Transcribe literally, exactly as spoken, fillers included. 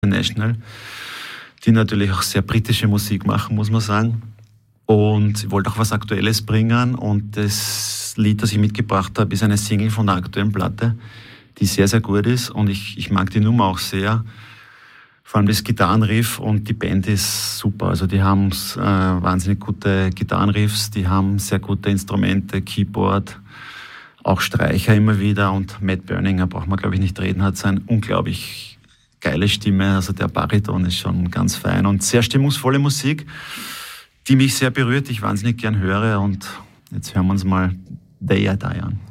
International, die natürlich auch sehr britische Musik machen, muss man sagen. Und ich wollte auch was Aktuelles bringen und das Lied, das ich mitgebracht habe, ist eine Single von der aktuellen Platte, die sehr, sehr gut ist und ich, ich mag die Nummer auch sehr. Vor allem das Gitarrenriff und die Band ist super. Also die haben äh, wahnsinnig gute Gitarrenriffs, die haben sehr gute Instrumente, Keyboard, auch Streicher immer wieder und Matt Berninger, braucht man glaube ich nicht reden, hat so eine unglaublich geile Stimme, also der Bariton ist schon ganz fein und sehr stimmungsvolle Musik, die mich sehr berührt, ich wahnsinnig gern höre und jetzt hören wir uns mal Day I Die an.